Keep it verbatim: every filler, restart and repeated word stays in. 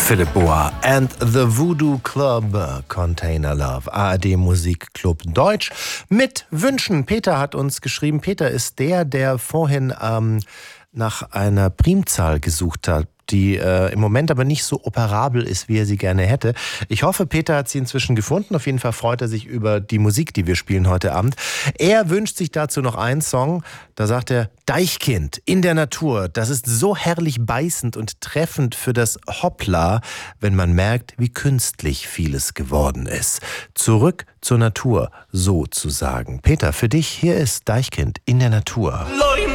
Philipp Boa and the Voodoo Club, Container Love, A R D Musikclub Deutsch mit Wünschen. Peter hat uns geschrieben, Peter ist der, der vorhin ähm, nach einer Primzahl gesucht hat, die äh, im Moment aber nicht so operabel ist, wie er sie gerne hätte. Ich hoffe, Peter hat sie inzwischen gefunden. Auf jeden Fall freut er sich über die Musik, die wir spielen heute Abend. Er wünscht sich dazu noch einen Song. Da sagt er, Deichkind in der Natur. Das ist so herrlich beißend und treffend für das Hoppla, wenn man merkt, wie künstlich vieles geworden ist. Zurück zur Natur, sozusagen. Peter, für dich, hier ist Deichkind in der Natur. Leute.